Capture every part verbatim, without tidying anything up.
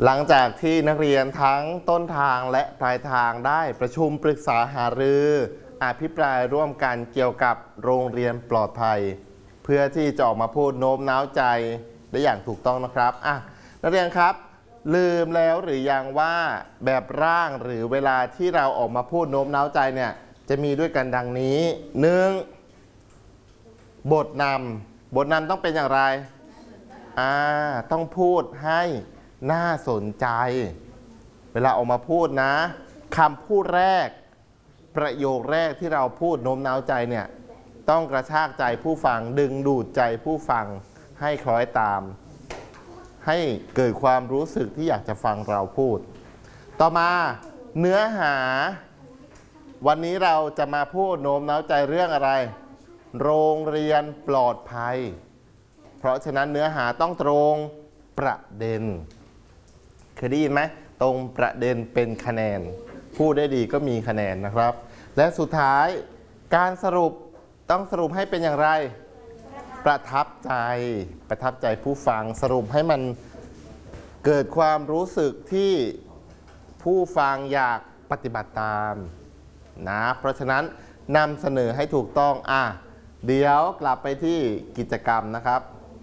หลังจากที่นักเรียนทั้งต้นทางและปลายทางได้ประชุมปรึกษาหารืออภิปรายร่วมกันเกี่ยวกับโรงเรียนปลอดภัยเพื่อที่จะออกมาพูดโน้มน้าวใจได้อย่างถูกต้องนะครับอ่ะนักเรียนครับลืมแล้วหรือยังว่าแบบร่างหรือเวลาที่เราออกมาพูดโน้มน้าวใจเนี่ยจะมีด้วยกันดังนี้หนึ่งบทนำบทนำต้องเป็นอย่างไรอ่าต้องพูดให้น่าสนใจเวลาออกมาพูดนะคำพูดแรกประโยคแรกที่เราพูดโน้มน้าวใจเนี่ยต้องกระชากใจผู้ฟังดึงดูดใจผู้ฟังให้คล้อยตามให้เกิดความรู้สึกที่อยากจะฟังเราพูดต่อมาเนื้อหาวันนี้เราจะมาพูดโน้มน้าวใจเรื่องอะไรโรงเรียนปลอดภัยเพราะฉะนั้นเนื้อหาต้องตรงประเด็นเคยได้ยินไหมตรงประเด็นเป็นคะแนนพูดได้ดีก็มีคะแนนนะครับและสุดท้ายการสรุปต้องสรุปให้เป็นอย่างไรประทับใจประทับใจผู้ฟังสรุปให้มันเกิดความรู้สึกที่ผู้ฟังอยากปฏิบัติตามนะเพราะฉะนั้นนำเสนอให้ถูกต้องอ่ะเดี๋ยวกลับไปที่กิจกรรมนะครับ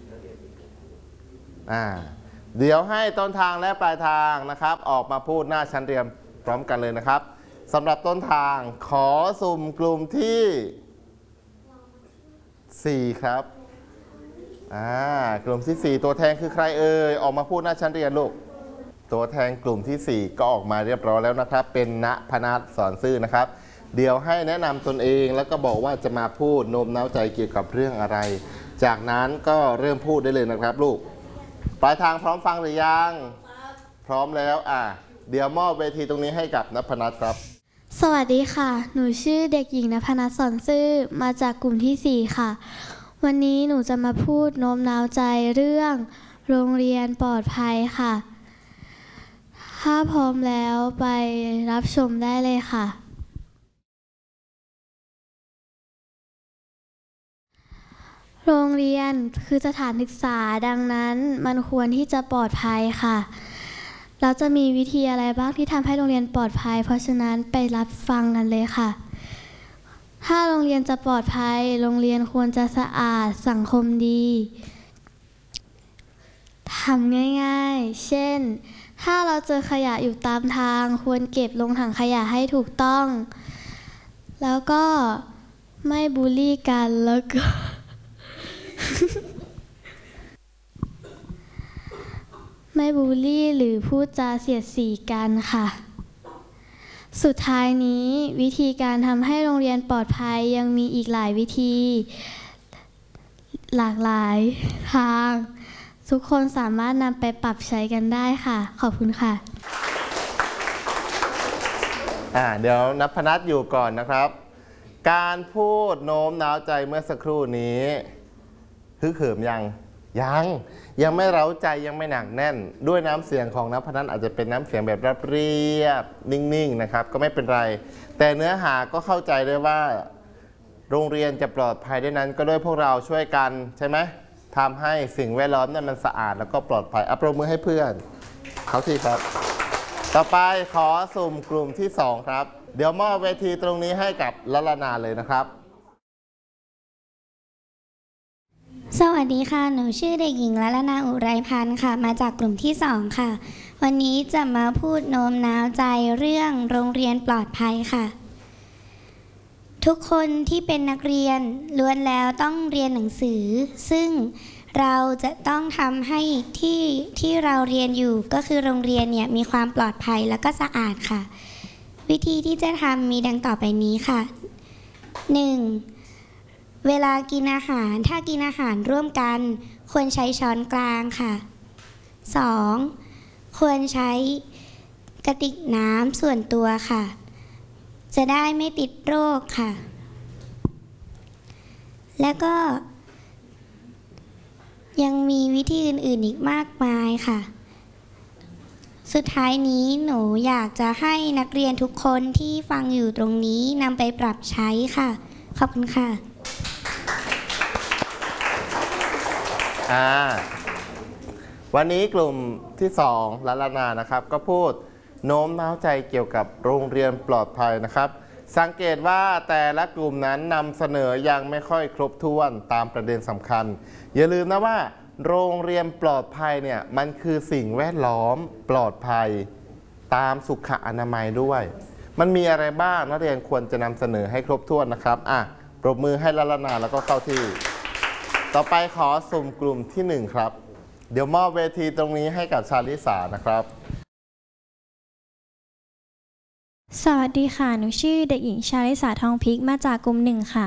อ่าเดี๋ยวให้ต้นทางและปลายทางนะครับออกมาพูดหน้าชั้นเรียนพร้อมกันเลยนะครับสำหรับต้นทางขอสุ่มกลุ่มที่สี่ครับอ่ากลุ่มที่สี่ตัวแทนคือใครเอ่ยออกมาพูดหน้าชั้นเรียนลูกตัวแทนกลุ่มที่สี่ก็ออกมาเรียบร้อยแล้วนะครับเป็นณพนัสสอนซื่อนะครับเดี๋ยวให้แนะนำตนเองแล้วก็บอกว่าจะมาพูดโน้มน้าวใจเกี่ยวกับเรื่องอะไรจากนั้นก็เริ่มพูดได้เลยนะครับลูกปลายทางพร้อมฟังหรือยังพร้อมแล้วอ่ะเดี๋ยวมอบเวทีตรงนี้ให้กับณพนัสครับสวัสดีค่ะหนูชื่อเด็กหญิงณพนัสสอนซื่อมาจากกลุ่มที่สี่ค่ะวันนี้หนูจะมาพูดโน้มน้าวใจเรื่องโรงเรียนปลอดภัยค่ะถ้าพร้อมแล้วไปรับชมได้เลยค่ะโรงเรียนคือสถานศึกษาดังนั้นมันควรที่จะปลอดภัยค่ะเราจะมีวิธีอะไรบ้างที่ทำให้โรงเรียนปลอดภัยเพราะฉะนั้นไปรับฟังกันเลยค่ะถ้าโรงเรียนจะปลอดภัยโรงเรียนควรจะสะอาดสังคมดีทำง่ายๆเช่นถ้าเราเจอขยะอยู่ตามทางควรเก็บลงถังขยะให้ถูกต้องแล้วก็ไม่บูลลี่กันแล้วก็ ไม่บูลลี่หรือพูดจาเสียดสีกันค่ะสุดท้ายนี้วิธีการทำให้โรงเรียนปลอดภัยยังมีอีกหลายวิธีหลากหลายทางทุกคนสามารถนำไปปรับใช้กันได้ค่ะขอบคุณค่ะอ่าเดี๋ยวณพนัสอยู่ก่อนนะครับการพูดโน้มน้าวใจเมื่อสักครู่นี้ฮึกเหิมยังยังยังไม่เร้าใจยังไม่หนักแน่นด้วยน้ำเสียงของณพนัสอาจจะเป็นน้ำเสียงแบบเรียบนิ่งๆนะครับก็ไม่เป็นไรแต่เนื้อหาก็เข้าใจได้ว่าโรงเรียนจะปลอดภัยได้นั้นก็ด้วยพวกเราช่วยกันใช่ไหมทำให้สิ่งแวดล้อมนั้นมันสะอาดแล้วก็ปลอดภัยอัปรบมือให้เพื่อนเขาทีครับต่อไปขอสุ่มกลุ่มที่สองครับเดี๋ยวมอบเวทีตรงนี้ให้กับละละนาเลยนะครับสวัสดีค่ะหนูชื่อเด็กหญิงละละนาอุไรพันธ์ค่ะมาจากกลุ่มที่สองค่ะวันนี้จะมาพูดโน้มน้าวใจเรื่องโรงเรียนปลอดภัยค่ะทุกคนที่เป็นนักเรียนล้วนแล้วต้องเรียนหนังสือซึ่งเราจะต้องทำให้ที่ที่เราเรียนอยู่ก็คือโรงเรียนเนี่ยมีความปลอดภัยแล้วก็สะอาดค่ะวิธีที่จะทำมีดังต่อไปนี้ค่ะ หนึ่งเวลากินอาหารถ้ากินอาหารร่วมกันควรใช้ช้อนกลางค่ะ สอง ควรใช้กระติกน้ำส่วนตัวค่ะจะได้ไม่ติดโรคค่ะแล้วก็ยังมีวิธีอื่นๆอีกมากมายค่ะสุดท้ายนี้หนูอยากจะให้นักเรียนทุกคนที่ฟังอยู่ตรงนี้นำไปปรับใช้ค่ะขอบคุณค่ะอ่าวันนี้กลุ่มที่สองละละนานะครับก็พูดโน้มน้าวใจเกี่ยวกับโรงเรียนปลอดภัยนะครับสังเกตว่าแต่ละกลุ่มนั้นนำเสนอยังไม่ค่อยครบถ้วนตามประเด็นสำคัญอย่าลืมนะว่าโรงเรียนปลอดภัยเนี่ยมันคือสิ่งแวดล้อมปลอดภัยตามสุขอนามัยด้วยมันมีอะไรบ้างนักเรียนควรจะนำเสนอให้ครบถ้วนนะครับอ่ะปรบมือให้ละละนาแล้วก็เข้าที่ต่อไปขอสุ่มกลุ่มที่หนึ่งครับเดี๋ยวมอบเวทีตรงนี้ให้กับชาลิสานะครับสวัสดีค่ะหนูชื่อเด็กหญิงชาลิสาทองพิกมาจากกลุ่มหนึ่งค่ะ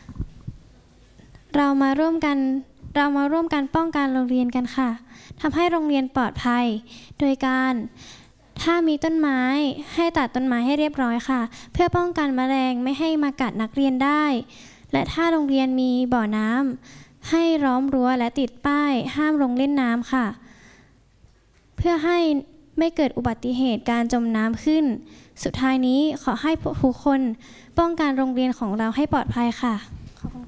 เรามาร่วมกันเรามาร่วมกันป้องกันโรงเรียนกันค่ะทำให้โรงเรียนปลอดภัยโดยการถ้ามีต้นไม้ให้ตัดต้นไม้ให้เรียบร้อยค่ะเพื่อป้องกันแมลงไม่ให้มากัดนักเรียนได้และถ้าโรงเรียนมีบ่อน้ำให้ล้อมรั้วและติดป้ายห้ามลงเล่นน้ำค่ะเพื่อให้ไม่เกิดอุบัติเหตุการจมน้ำขึ้นสุดท้ายนี้ขอให้ทุกคนป้องกันโรงเรียนของเราให้ปลอดภัยค่ะขอบคุณ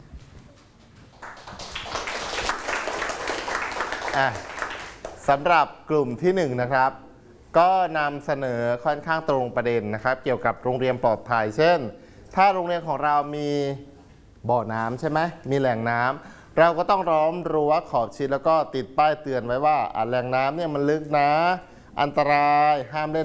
อ่ะสำหรับกลุ่มที่หนึ่งนะครับก็นำเสนอค่อนข้างตรงประเด็นนะครับเกี่ยวกับโรงเรียนปลอดภัยเช่นถ้าโรงเรียนของเรามีบ่อน้ำใช่ไหมมีแหล่งน้ำเราก็ต้องล้อมรั้วขอบชิดแล้วก็ติดป้ายเตือนไว้ว่าแหล่งน้ำเนี่ยมันลึกนะอันตรายห้ามเล่น